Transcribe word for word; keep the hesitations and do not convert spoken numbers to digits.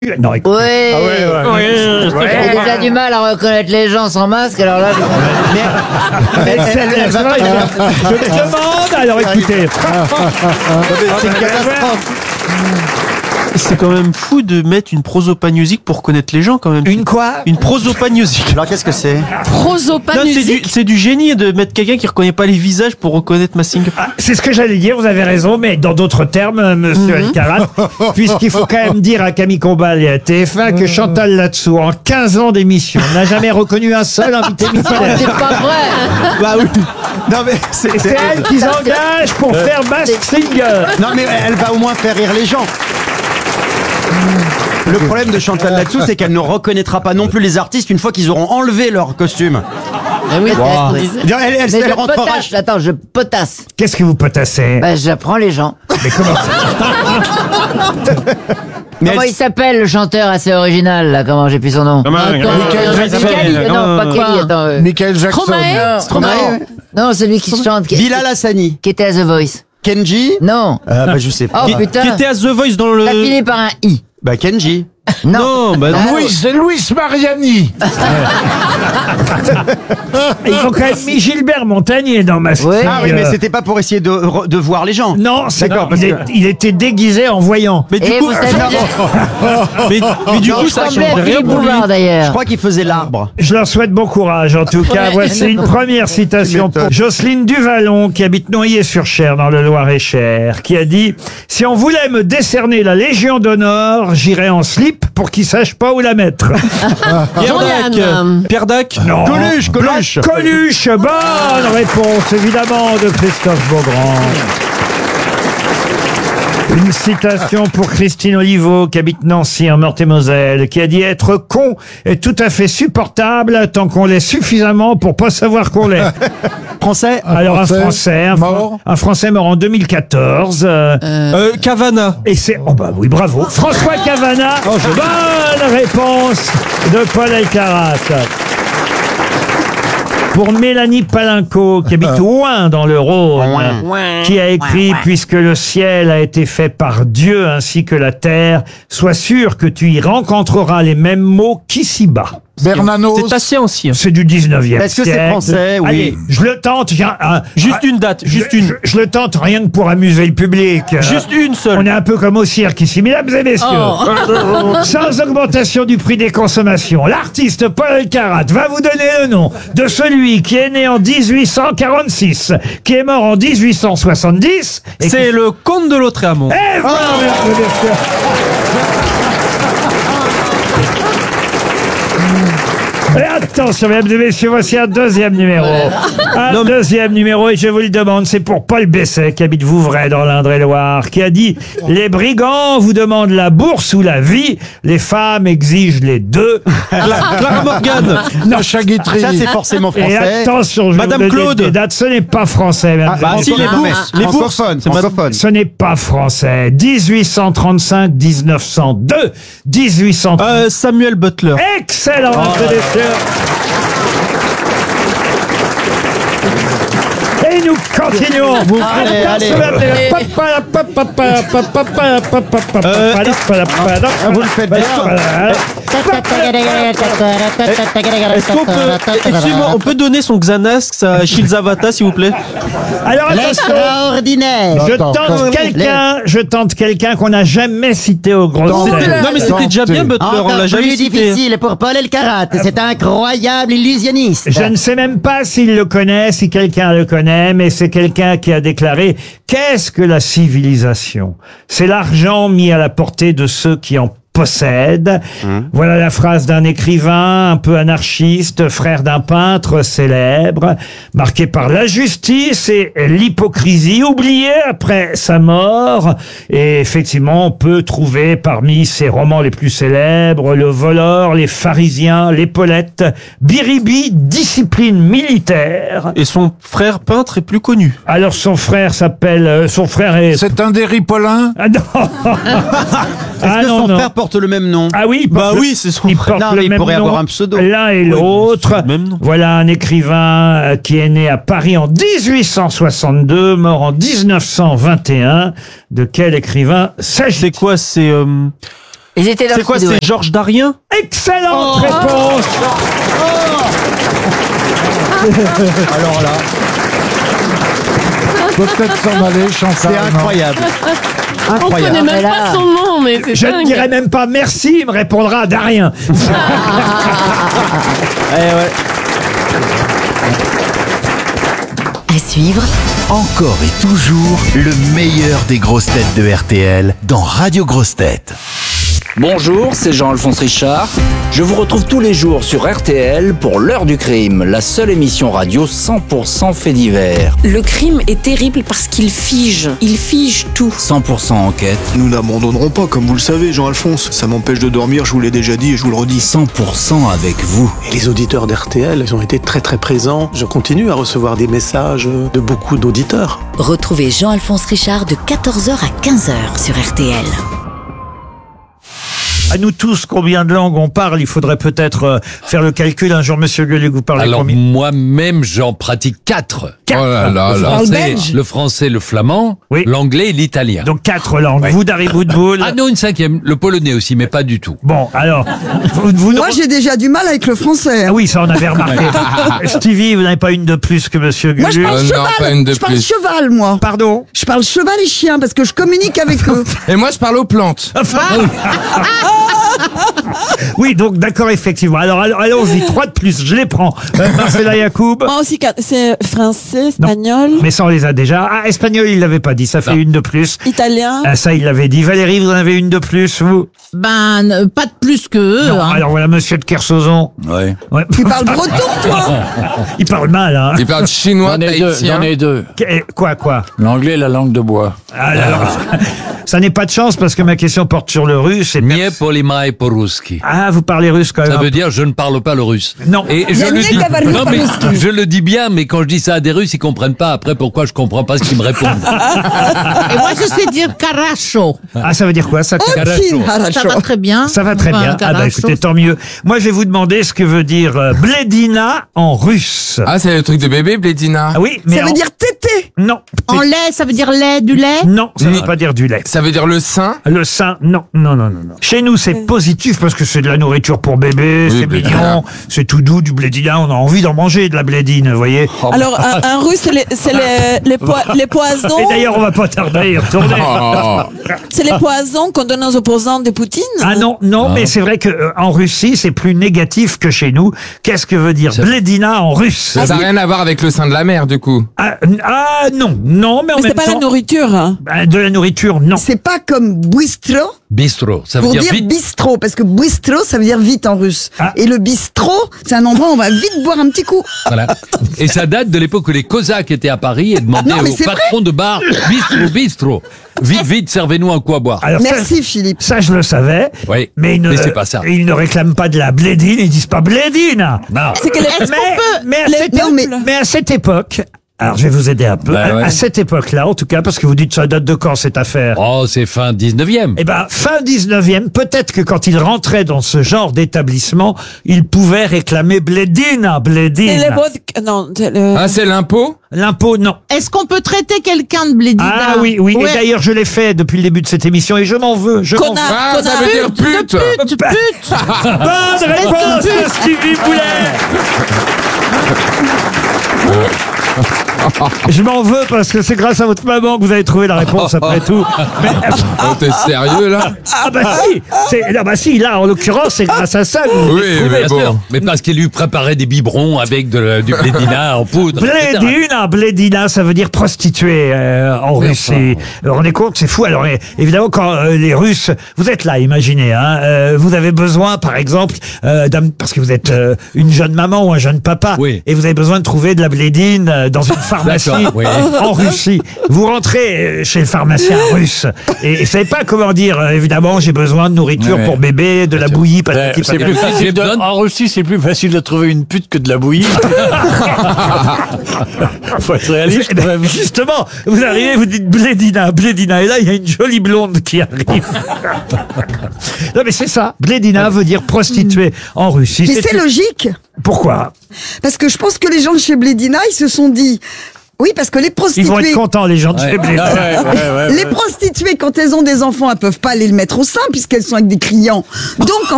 Non, écoute. Oui. Ah ouais, ouais. Ouais. Ouais. J'ai déjà du mal à reconnaître les gens sans masque, alors là... Je... Mais elle- elle- elle va pas- Je te demande, alors écoutez. C'est une catastrophe. C'est quand même fou de mettre une prosopagnosie pour connaître les gens quand même. Une quoi? Une prosopagnosie. Alors qu'est-ce que c'est? Non, c'est du, Prosopamusique. c'est du génie de mettre quelqu'un qui reconnaît pas les visages pour reconnaître Massinger. Ah, c'est ce que j'allais dire, vous avez raison, mais dans d'autres termes, euh, monsieur Mhm. Alcarat, puisqu'il faut quand même dire à Camille Combal et à T F un que Chantal Latsou, en quinze ans d'émission, n'a jamais reconnu un seul invité mystère. C'est pas vrai. Bah oui. Non mais c'est Et c'est elle qu'ils engagent pour faire Mask Singer. Non mais elle va au moins faire rire les gens. Le problème de Chantal Latsou, c'est qu'elle ne reconnaîtra pas non plus les artistes une fois qu'ils auront enlevé leur costume. Mais oui, Wow. elle, Elle, elle, mais elle je rentrera. potasse, attends, je potasse. Qu'est-ce que vous potassez? Bah, j'apprends les gens. Mais comment ça? Mais Comment elle- il s'appelle, le chanteur assez original, là? Comment j'ai plus son nom? Comment- Attends, Michael euh, Jackson. Kelly, non, pas Kelly, attends. euh, Michael Jackson. Stromae. Non, non, celui qui chante, qui, Bilal Hassani, qui était à The Voice. Kenji. Non. Euh, bah je sais pas. Oh Qui, putain. qui était à The Voice dans le. Ça finit par un I. Bah Kenji. Non, bah non. Ah, Louis, c'est Louis Mariani. Ils ont quand même mis Gilbert Montagnier dans Mask Ouais. Singer. Ah oui, mais c'était pas pour essayer de, re- de voir les gens. Non, c'est D'accord, il, parce est- que- il était déguisé en voyant. Mais du Et coup, vous savez, mais, mais du il coup, ça ressemblait change à rien Philippe pour lui. Bouvard, Je d'ailleurs. crois qu'il faisait l'arbre. Je leur souhaite bon courage, en tout cas. Voici une première citation pour Jocelyne Duvallon, qui habite Noyer-sur-Cher, dans le Loir-et-Cher, qui a dit « Si on voulait me décerner la Légion d'honneur, j'irais en slip pour qu'ils sachent pas où la mettre. Pierre Dac. Jean-Yann. Pierre Dac. » Non. Coluche, Coluche. Coluche, bonne réponse, évidemment, de Christophe Beaugrand. Une citation pour Christine Oliveau, qui habite Nancy, en Meurthe-et-Moselle, qui a dit « Être con est tout à fait supportable tant qu'on l'est suffisamment pour pas savoir qu'on l'est. » Français. Alors un Français Français, un, mort. un Français mort en deux mille quatorze. euh, Euh, Cavana. Et c'est... Oh bah oui, bravo. François Cavana. Bonne réponse de Paul Alcarat. Pour Mélanie Palinco, qui habite Ouin dans le Rhône, qui a écrit « Puisque le ciel a été fait par Dieu ainsi que la terre, sois sûr que tu y rencontreras les mêmes mots qu'ici-bas. » Bernanos. C'est assez ancien. C'est du dix-neuvième Est-ce que c'est siècle. français? Oui. Allez, je le tente. J'ai un- un- Juste un- une date, juste je, une. Je, je le tente rien que pour amuser le public. Juste une On seule. est un peu comme au cirque ici, mesdames et messieurs. Sans augmentation du prix des consommations, l'artiste Paul Alcarat va vous donner le nom de celui qui est né en dix-huit cent quarante-six, qui est mort en dix-huit cent soixante-dix. et C'est qui- le comte de Lautréamont. Eh, voilà, mesdames et messieurs. Et attention, mesdames et messieurs, voici un deuxième numéro. Un Non, mais- deuxième numéro, et je vous le demande, c'est pour Paul Besset, qui habite Vouvray, dans l'Indre-et-Loire, qui a dit « Les brigands vous demandent la bourse ou la vie, les femmes exigent les deux. Cla- Clara Morgan. Sacha Guitry. Ça c'est forcément » Et français. attention, je Madame vais vous donner Claude. des dates, ce n'est pas français. mesdames Ah, et bah, messieurs. si, les non, mais bourses, les bourses. francophone, C'est ma- francophone. Ce n'est pas français. dix-huit cent trente-cinq, dix-neuf cent deux, dix-huit cent trente. Euh, Samuel Butler. Excellent, mesdames et messieurs. Et nous continuons. Allez, allez. Vous le faites bien. Est-ce qu'on peut, excusez-moi, on peut donner son Xanax à Shilzavata, s'il vous plaît? Alors attention, L'extraordinaire. je Attends, tente attends. quelqu'un, je tente quelqu'un qu'on n'a jamais cité au gros Attends, tête. Non, mais c'était déjà bien Butler, on l'a Encore jamais plus cité. difficile pour Paul Elkarat. C'est incroyable illusionniste. Je ne sais même pas s'il le connaît, si quelqu'un le connaît, mais c'est quelqu'un qui a déclaré « Qu'est-ce que la civilisation ? C'est l'argent mis à la portée de ceux qui en possèdent. Voilà la phrase d'un écrivain un peu anarchiste, frère d'un peintre célèbre, marqué par la justice et l'hypocrisie, oublié après sa mort. Et effectivement, on peut trouver parmi ses romans les plus célèbres Le Voleur, Les Pharisiens, L'Épaulette, Biribi, Discipline militaire. Et son frère peintre est plus connu. Alors son frère s'appelle... euh, son frère est... C'est un des Ripollins. Ah non. Est-ce Ah que non, son non. frère porte le même nom? Ah oui, il Bah porte le- oui, c'est son il frère. porte Non, le mais il même pourrait nom, avoir un pseudo. l'un et Oui, l'autre. c'est le même nom. Voilà un écrivain euh, qui est né à Paris en dix-huit cent soixante-deux, mort en dix-neuf cent vingt et un. De quel écrivain C'est s'agit-il? quoi? C'est... euh, Ils étaient dans C'est le quoi, sud-ouest. c'est Georges Darien? Excellente réponse. Alors là, Faut peut-être s'en aller, Chantal. c'est non incroyable. On connaît Incroyable. même Mais là- pas son nom, mais c'est Je ne dingue. dirai même pas merci, il me répondra Darien. Eh ouais. À suivre, Encore et toujours le meilleur des grosses têtes de R T L dans Radio Grosses Têtes. Bonjour, c'est Jean-Alphonse Richard. Je vous retrouve tous les jours sur R T L pour l'heure du crime, la seule émission radio cent pour cent fait divers. Le crime est terrible parce qu'il fige. Il fige tout. cent pour cent enquête, Nous n'abandonnerons pas, comme vous le savez, Jean-Alphonse. Ça m'empêche de dormir, je vous l'ai déjà dit et je vous le redis. cent pour cent avec vous. Et les auditeurs d'R T L, ils ont été très très présents. Je continue à recevoir des messages de beaucoup d'auditeurs. retrouvez Jean-Alphonse Richard de quatorze heures à quinze heures sur R T L. À nous tous, combien de langues on parle? Il faudrait peut-être euh, faire le calcul. Un jour, Monsieur Gueluc, vous parlez Alors combien? moi-même, j'en pratique quatre. Quatre. Oh là là Le là. français, C'est le français, le flamand, Oui. l'anglais et l'italien. Donc quatre langues. Ouais. Vous, Dari Boudboul. Ah non, une cinquième, le polonais aussi, mais pas du tout. Bon, alors, vous, vous Moi, j'ai déjà du mal avec le français. Ah oui, ça on avait remarqué. Stevie, vous n'avez pas une de plus que Monsieur Moi, je Gueluc? parle cheval. Je parle cheval, moi. Pardon? Je parle cheval et chien parce que je communique avec eux. Et moi, je parle aux plantes. Oui, donc d'accord, effectivement. Alors, allons- allons-y, trois de plus, je les prends. Euh, Marcela Yacoub. Moi aussi, c'est français, espagnol, Mais ça, on les a déjà. Ah, espagnol, il l'avait pas dit, ça fait Non. une de plus. italien. Ah, ça, il l'avait dit. Valérie, vous en avez une de plus, vous? Ben, euh, pas de plus que eux. Non, hein. alors voilà, monsieur de Kersozon. Ouais. Ouais. Tu parles breton, toi? Il parle mal, hein. Il parle chinois, tahitien. deux. Qu- Quoi, quoi? L'anglais et la langue de bois. Ah, alors, ça n'est pas de chance parce que ma question porte sur le russe. Et Nie polimai poruski. Ah, vous parlez russe quand même. Ça veut dire je ne parle pas le russe. Non. Et je Yannick le dis. Cavalier Non mais Paruski. je le dis bien, mais quand je dis ça à des Russes, ils comprennent pas. Après, pourquoi je comprends pas ce qu'ils me répondent? Et moi, je sais dire caracho. Ah, ça veut dire quoi, ça? Ok, Caracho. Haracho. Ça va très bien. Ça va très Enfin, bien. Ah bah caracho. écoutez, tant mieux. Moi, je vais vous demander ce que veut dire euh, blédina en russe. Ah, c'est le truc de bébé, Blédina. Ah oui, mais Ça veut en- dire tété. non. En lait, ça veut dire lait, du lait. Non, ça ne Ni- veut pas dire du lait. Ça veut dire le sein. Le sein, non, non, non, non, non. Chez nous, c'est positif parce que c'est de la nourriture pour bébé, Oui, c'est blédina. mignon, c'est tout doux, du blédina. On a envie d'en manger, de la blédine, vous voyez. Alors, un, un russe, c'est les, c'est les, les, poi- les poisons. Et d'ailleurs, on va pas tarder à y retourner. Oh. C'est les poisons qu'on donne aux opposants de Poutine. Ah non, non, mais c'est vrai que euh, en Russie, c'est plus négatif que chez nous. Qu'est-ce que veut dire blédina en russe? Ça n'a rien à voir avec le sein de la mer, du coup. Ah, n- ah, non, non, mais en Mais même c'est pas temps, la nourriture. Hein. bah, de la nourriture, non. C'est pas comme bistro Bistro, ça veut pour dire dire vite. bistrot, parce que bistrot, ça veut dire vite en russe. Ah. Et le bistrot, c'est un endroit où on va vite boire un petit coup. Voilà. Et ça date de l'époque où les Cosaques étaient à Paris et demandaient Non, mais au c'est patron de bar, bistrot, bistrot. Vite, vite, servez-nous un coup à boire. Alors, ça, Merci, Philippe. ça, je le savais. Oui, Mais, ils ne, mais c'est pas ça. Ils ne réclament pas de la blédine, ils disent pas blédine. Non. C'est que les, Est-ce qu'on peut Mais à, les cette, peuples- mais, mais à cette époque, alors je vais vous aider un peu, Bah à, ouais. à cette époque-là, en tout cas, parce que vous dites ça date de quand cette affaire? Oh, c'est fin dix-neuvième. Eh ben, fin dix-neuvième, peut-être que quand il rentrait dans ce genre d'établissement, il pouvait réclamer blédine, c'est blédine. les vodka- Non, c'est le- Ah, c'est l'impôt. L'impôt, non. Est-ce qu'on peut traiter quelqu'un de blédina? Ah oui, oui. Ouais. Et d'ailleurs, je l'ai fait depuis le début de cette émission et je m'en veux. Je m'en veux. Connard, Ah, ça connard. veut dire pute. Pute, pute. Bonne réponse de Stevie Boulet. Je m'en veux parce que c'est grâce à votre maman que vous avez trouvé la réponse après tout. Mais, Oh, t'es sérieux, là? ah bah si, c'est, ah bah si, là en l'occurrence c'est grâce à ça que vous Oui, l'avez mais trouvé. Bien sûr. bon. Mais parce qu'il lui préparait des biberons avec de la- du blédina en poudre. et cetera. Blédina, blédina, ça veut dire prostituée euh, en Russie. Vous vous rendez compte, c'est fou. Alors é- évidemment, quand euh, les Russes, vous êtes là, imaginez, hein, euh, vous avez besoin, par exemple, euh, d'un- parce que vous êtes euh, une jeune maman ou un jeune papa, Oui. et vous avez besoin de trouver de la blédine euh, dans une pharmacie D'accord, oui. en Russie. Vous rentrez euh, chez le pharmacien russe et, et vous savez pas comment dire. euh, évidemment, j'ai besoin de nourriture Ouais. pour bébé, de la bouillie, patati c'est patata. plus facile de- en Russie, c'est plus facile de trouver une pute que de la bouillie. Faut être réaliste Eh ben, justement, vous arrivez, vous dites Blédina, Blédina, et là il y a une jolie blonde qui arrive. Non mais c'est ça, Blédina veut dire prostituée en Russie. Mais c'est logique. Pourquoi? Parce que je pense que les gens de chez Blédina, ils se sont dit, Oui, parce que les prostituées... Ils vont être contents, les gens de Ouais. chez Blé. Ah ouais, ouais, ouais, Les ouais. prostituées, quand elles ont des enfants, elles peuvent pas aller le mettre au sein puisqu'elles sont avec des clients. Donc,